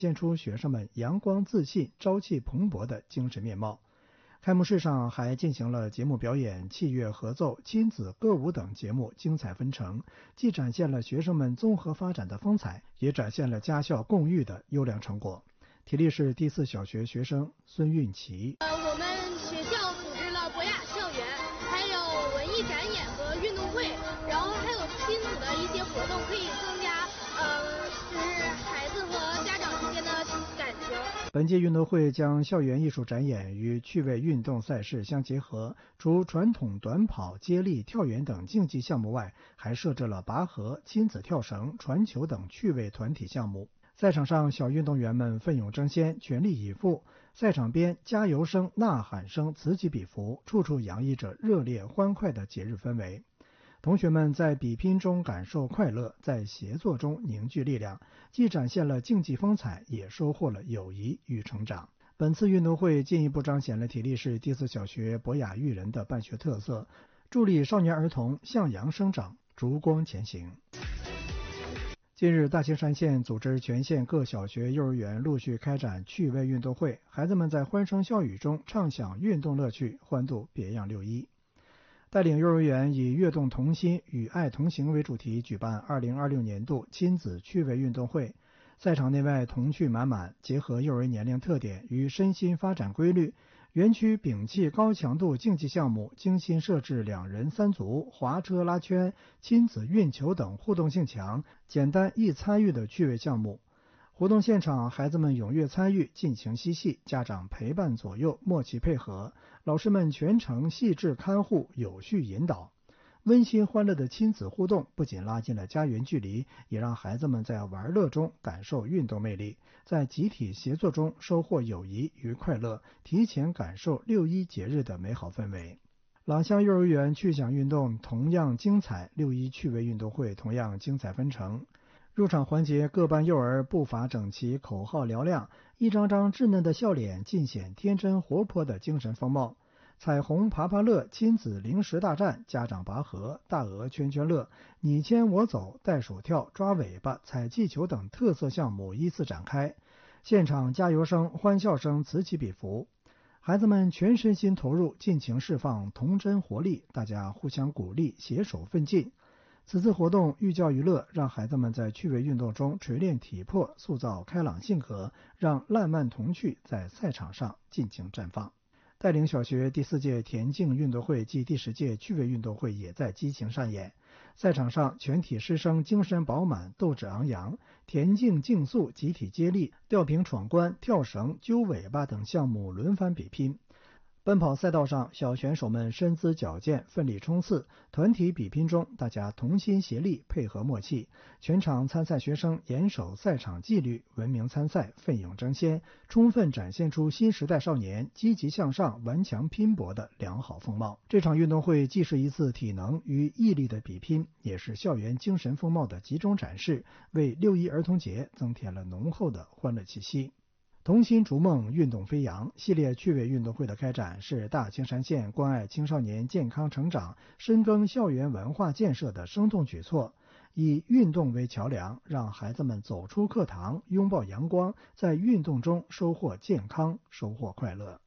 现出学生们阳光自信、朝气蓬勃的精神面貌。开幕式上还进行了节目表演、器乐合奏、亲子歌舞等节目，精彩纷呈，既展现了学生们综合发展的风采，也展现了家校共育的优良成果。体力市第4小学学生孙韵琪： 我们学校组织了博雅校园，还有文艺展演和运动会，然后还有亲子的一些活动，可以增加就是孩子和家长之间的感情。 本届运动会将校园艺术展演与趣味运动赛事相结合，除传统短跑、接力、跳远等竞技项目外，还设置了拔河、亲子跳绳、传球等趣味团体项目。赛场上，小运动员们奋勇争先，全力以赴。赛场边，加油声、呐喊声此起彼伏，处处洋溢着热烈欢快的节日氛围。同学们在比拼中感受快乐，在协作中凝聚力量，既展现了竞技风采，也收获了友谊与成长。本次运动会进一步彰显了体力市第4小学博雅育人的办学特色，助力少年儿童向阳生长，烛光前行。近日，大青山县组织全县各小学、幼儿园陆续开展趣味运动会，孩子们在欢声笑语中畅享运动乐趣，欢度别样6·1。带领幼儿园以跃动童心、与爱同行为主题举办2026年度亲子趣味运动会，赛场内外童趣满满，结合幼儿年龄特点与身心发展规律，园区摒弃高强度竞技项目，精心设置2人3组、滑车拉圈、亲子运球等互动性强、简单易参与的趣味项目。活动现场，孩子们踊跃参与，尽情嬉戏，家长陪伴左右，默契配合，老师们全程细致看护，有序引导。温馨欢乐的亲子互动不仅拉近了家园距离，也让孩子们在玩乐中感受运动魅力，在集体协作中收获友谊与快乐，提前感受6·1节日的美好氛围。朗香幼儿园趣享运动同样精彩，6·1趣味运动会同样精彩纷呈。入场环节，各班幼儿步伐整齐，口号嘹亮，一张张稚嫩的笑脸尽显天真活泼的精神风貌。彩虹爬爬乐、亲子零食大战、家长拔河、大鹅圈圈乐、你牵我走、袋鼠跳、抓尾巴、踩气球等特色项目依次展开，现场加油声、欢笑声此起彼伏，孩子们全身心投入，尽情释放童真活力，大家互相鼓励，携手奋进。此次活动寓教于乐，让孩子们在趣味运动中锤炼体魄，塑造开朗性格，让烂漫童趣在赛场上尽情绽放。带领小学第4届田径运动会暨第10届趣味运动会也在激情上演。赛场上，全体师生精神饱满，斗志昂扬，田径竞速、集体接力、吊瓶闯关、跳绳、揪尾巴等项目轮番比拼。奔跑赛道上，小选手们身姿矫健，奋力冲刺；团体比拼中，大家同心协力，配合默契。全场参赛学生严守赛场纪律，文明参赛，奋勇争先，充分展现出新时代少年积极向上、顽强拼搏的良好风貌。这场运动会既是一次体能与毅力的比拼，也是校园精神风貌的集中展示，为6·1儿童节增添了浓厚的欢乐气息。童心逐梦，运动飞扬系列趣味运动会的开展是大青山县关爱青少年健康成长、深耕校园文化建设的生动举措，以运动为桥梁，让孩子们走出课堂，拥抱阳光，在运动中收获健康，收获快乐。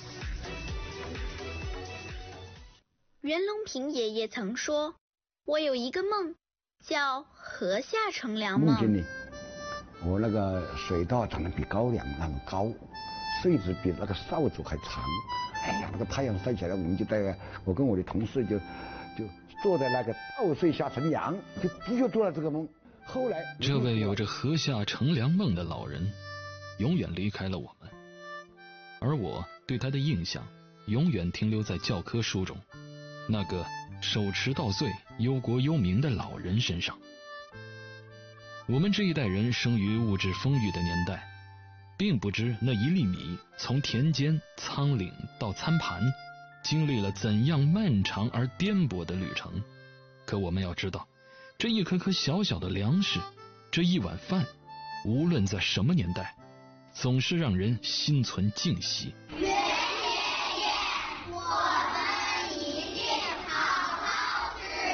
袁隆平爷爷曾说，我有一个梦，叫河下乘凉梦。 我那个水稻长得比高粱那么高，穗子比那个扫帚还长。哎呀，那个太阳晒起来，我们就我跟我的同事就坐在那个稻穗下乘凉，就做了这个梦。后来， 这位有着河下乘凉梦的老人，永远离开了我们，而我对他的印象永远停留在教科书中那个手持稻穗、忧国忧民的老人身上。我们这一代人生于物质丰裕的年代，并不知那1粒米从田间、仓廪到餐盘，经历了怎样漫长而颠簸的旅程。可我们要知道，这一颗颗小小的粮食，这一碗饭，无论在什么年代，总是让人心存敬惜。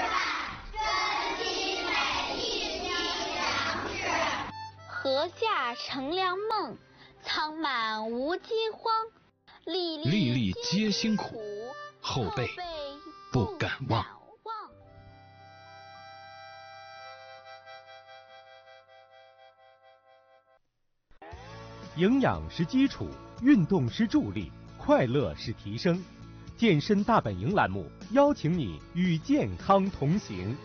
河下下乘凉梦，苍满无饥荒。粒粒皆辛苦，后辈不敢忘。 营养是基础，运动是助力，快乐是提升。健身大本营栏目邀请你与健康同行。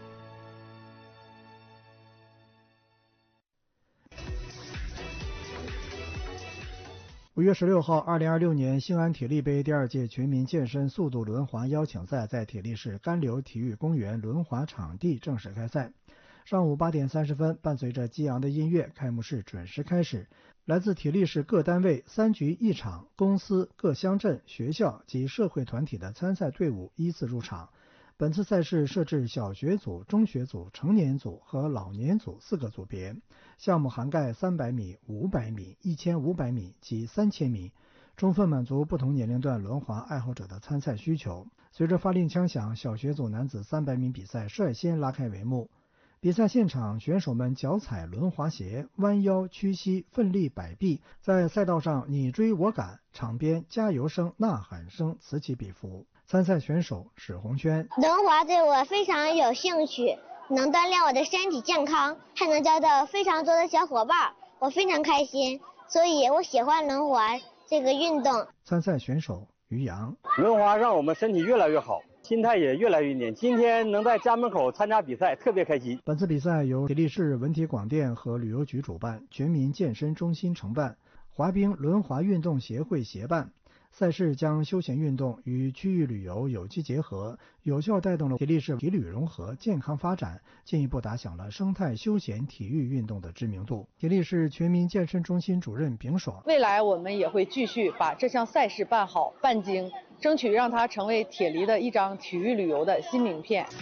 5月16号，2026年兴安体力杯第2届全民健身速度轮滑邀请赛在铁力市甘流体育公园轮滑场地正式开赛。上午8点30分，伴随着激昂的音乐，开幕式准时开始。来自体力市各单位、3局1场、公司、各乡镇、学校及社会团体的参赛队伍依次入场。本次赛事设置小学组、中学组、成年组和老年组4个组别，项目涵盖300米、500米、1500米及3000米，充分满足不同年龄段轮滑爱好者的参赛需求。随着发令枪响，小学组男子300米比赛率先拉开帷幕。比赛现场，选手们脚踩轮滑鞋，弯腰屈膝，奋力摆臂，在赛道上你追我赶，场边加油声、呐喊声此起彼伏。参赛选手史红轩： 轮滑对我非常有兴趣，能锻炼我的身体健康，还能交到非常多的小伙伴，我非常开心，所以我喜欢轮滑这个运动。 参赛选手于洋： 轮滑让我们身体越来越好，心态也越来越年轻。今天能在家门口参加比赛，特别开心。 本次比赛由体力市文体广电和旅游局主办，全民健身中心承办，滑冰轮滑运动协会协办。赛事将休闲运动与区域旅游有机结合，有效带动了体力市体旅融合健康发展，进一步打响了生态休闲体育运动的知名度。体力市全民健身中心主任丙爽： 未来我们也会继续把这项赛事办好办精，争取让它成为铁力的一张体育旅游的新名片。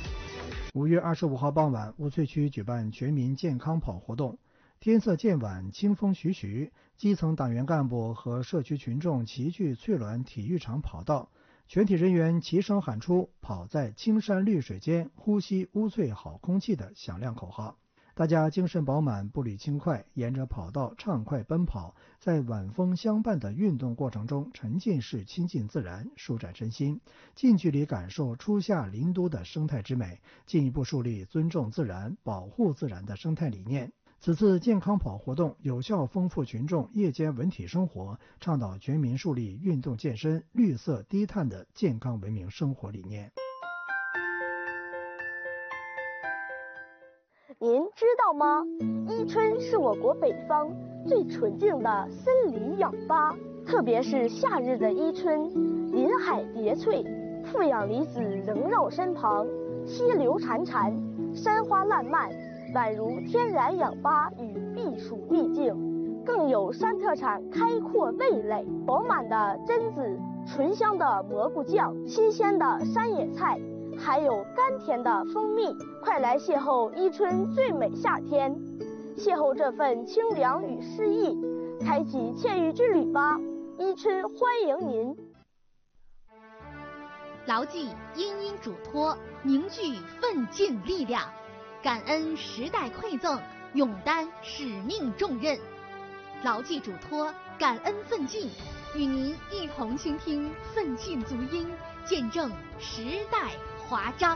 5月25号傍晚，乌翠区举办全民健康跑活动。天色渐晚，清风徐徐，基层党员干部和社区群众齐聚翠峦体育场跑道，全体人员齐声喊出“跑在青山绿水间，呼吸乌翠好空气”的响亮口号。大家精神饱满，步履轻快，沿着跑道畅快奔跑，在晚风相伴的运动过程中沉浸式亲近自然，舒展身心，近距离感受初夏林都的生态之美，进一步树立尊重自然、保护自然的生态理念。此次健康跑活动有效丰富群众夜间文体生活，倡导全民树立运动健身、绿色低碳的健康文明生活理念。 您知道吗？伊春是我国北方最纯净的森林氧吧，特别是夏日的伊春，林海叠翠，负氧离子萦绕身旁，溪流潺潺，山花烂漫，宛如天然氧吧与避暑秘境，更有山特产开阔味蕾，饱满的榛子，醇香的蘑菇酱，新鲜的山野菜，还有甘甜的蜂蜜。快来邂逅伊春最美夏天，邂逅这份清凉与诗意，开启惬意之旅吧！伊春欢迎您。 牢记殷殷嘱托，凝聚奋进力量，感恩时代馈赠，勇担使命重任。牢记嘱托，感恩奋进，与您一同倾听奋进足音，见证时代华章。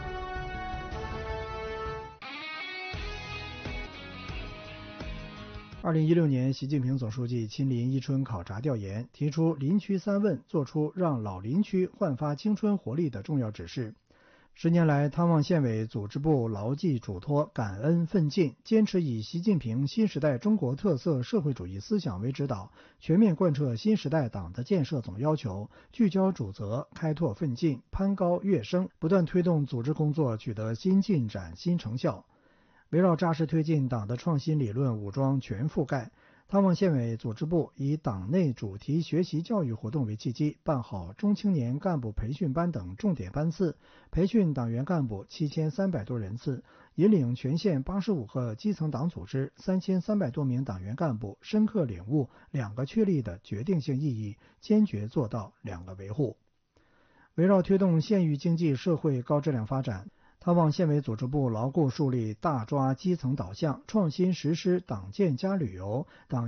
2016年，习近平总书记亲临伊春考察调研，提出林区3问，作出让老林区焕发青春活力的重要指示。10年来，汤旺县委组织部牢记嘱托，感恩奋进，坚持以习近平新时代中国特色社会主义思想为指导，全面贯彻新时代党的建设总要求，聚焦主责，开拓奋进，攀高跃升，不断推动组织工作取得新进展、新成效。围绕扎实推进党的创新理论武装全覆盖，汤旺县委组织部以党内主题学习教育活动为契机，办好中青年干部培训班等重点班次，培训党员干部7300多人次，引领全县85个基层党组织3300多名党员干部深刻领悟2个确立的决定性意义，坚决做到2个维护。围绕推动县域经济社会高质量发展， 他望县委组织部牢固树立大抓基层导向、创新实施党建加旅游、党